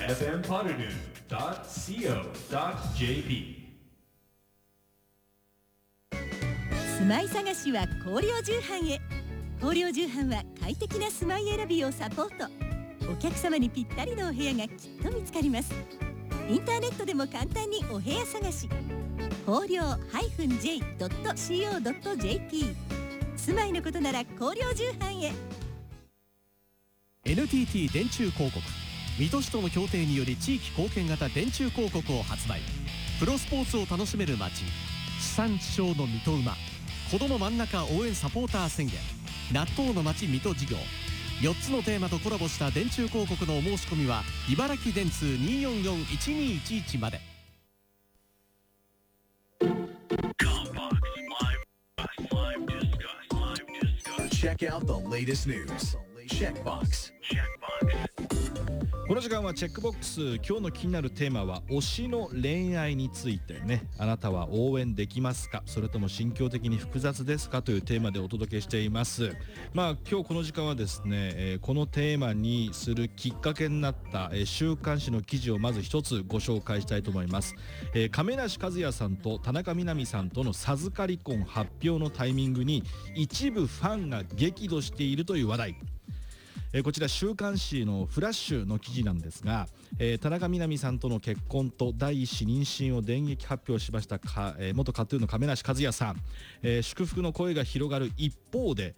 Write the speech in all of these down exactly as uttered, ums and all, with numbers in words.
エフエム ポッドドゥ ドット シーオー ドット ジェーピー住まい探しは光陵重版へ。光陵重版は快適な住まい選びをサポート。お客様にぴったりのお部屋がきっと見つかります。インターネットでも簡単にお部屋探し。光陵 ジェイ ドット シーオー ドット ジェーピー 住まいのことなら光陵重版へ。 エヌティーティー 電柱広告、水戸市との協定により地域貢献型電柱広告を発売。プロスポーツを楽しめる街、地産地消の水戸馬、子ども真ん中応援サポーター宣言、納豆の街水戸事業、よっつのテーマとコラボした電柱広告のお申し込みは茨城電通 にーよんよんいちにーいちいち まで。 Check out the latest news. Checkbox. この時間はチェックボックス。今日の気になるテーマは推しの恋愛についてね。あなたは応援できますか、それとも心境的に複雑ですかというテーマでお届けしています。まあ今日この時間はですね、えー、このテーマにするきっかけになった、えー、週刊誌の記事をまず一つご紹介したいと思います。えー、亀梨和也さんと田中みな実さんとの授かり婚発表のタイミングに一部ファンが激怒しているという話題。えー、こちら週刊誌のフラッシュの記事なんですが、えー、田中みな実さんとの結婚と第一子妊娠を電撃発表しましたか、えー、元カトゥーンの亀梨和也さん、えー、祝福の声が広がる一方で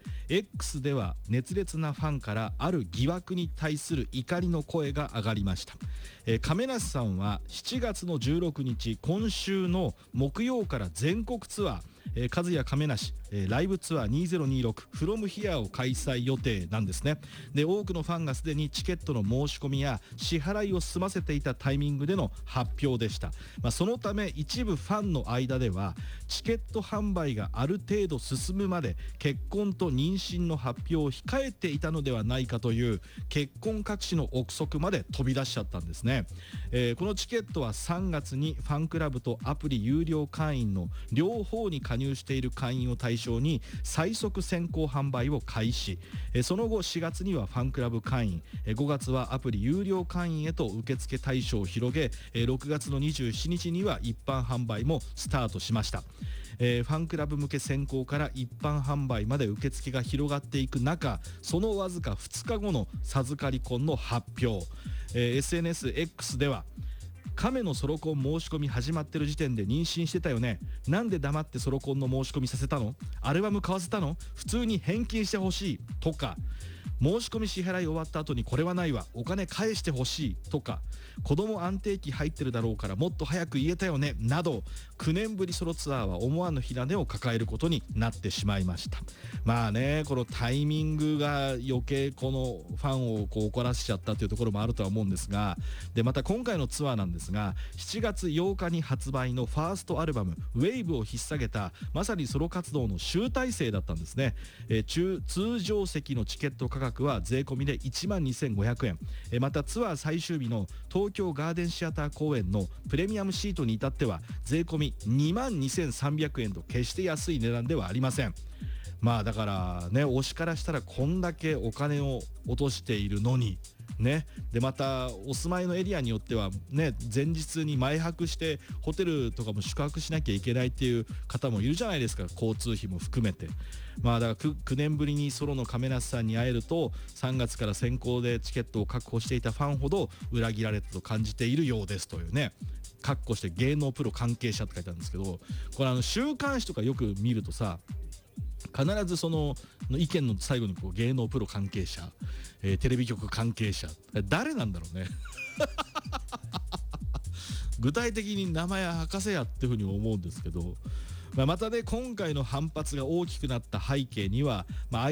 X では熱烈なファンからある疑惑に対する怒りの声が上がりました。えー、亀梨さんはしちがつのじゅうろくにち、今週の木曜から全国ツアー、えー、和也亀梨、えー、ライブツアーにせんにじゅうろく From Here を開催予定なんですね。で多くのファンがすでにチケットの申し込みや支払いを済ませていたタイミングでの発表でした。まあ、そのため一部ファンの間ではチケット販売がある程度進むまで結婚と妊娠の発表を控えていたのではないかという結婚隠しの憶測まで飛び出しちゃったんですね。えー、このチケットはさんがつにファンクラブとアプリ有料会員の両方に加入している会員を対象に最速先行販売を開始。えー、その後しがつにはファンクラブ会員、ごがつはアプリ有料会員へと受付対象を広げ、ろくがつのにじゅうしちにちには一般販売もスタートしました。えー、ファンクラブ向け先行から一般販売まで受付が広がっていく中、そのわずかふつかごの授かり婚の発表。えー、エスエヌエス X では亀のソロコン申し込み始まってる時点で妊娠してたよね、なんで黙ってソロコンの申し込みさせたの、アルバム買わせたの、普通に返金してほしいとか、申し込み支払い終わった後にこれはないわ、お金返してほしいとか、子供安定期入ってるだろうからもっと早く言えたよねなど、きゅうねんぶりソロツアーは思わぬ火種を抱えることになってしまいました。まあね、このタイミングが余計このファンをこう怒らせちゃったというところもあるとは思うんですが、でまた今回のツアーなんですが、しちがつようかに発売のファーストアルバム「ウェイブ」を引っ提げたまさにソロ活動の集大成だったんですね。えー、中通常席のチケット価格は税込みでいちまんにせんごひゃくえん、えまたツアー最終日の東京ガーデンシアター公演のプレミアムシートに至っては税込みにまんにせんさんびゃくえんと決して安い値段ではありません。まあだからね、推しからしたらこんだけお金を落としているのにね、でまたお住まいのエリアによってはね、前日に前泊してホテルとかも宿泊しなきゃいけないっていう方もいるじゃないですか、交通費も含めて。まあだから 9, きゅうねんぶりにソロの亀梨さんに会えると、さんがつから先行でチケットを確保していたファンほど裏切られたと感じているようですというね、カッコして芸能プロ関係者って書いてあるんですけど、これあの週刊誌とかよく見るとさ、必ずその意見の最後にこう芸能プロ関係者、えー、テレビ局関係者、誰なんだろうね具体的に名前明かせやっていうふうに思うんですけど、まあ、またね今回の反発が大きくなった背景には、まあ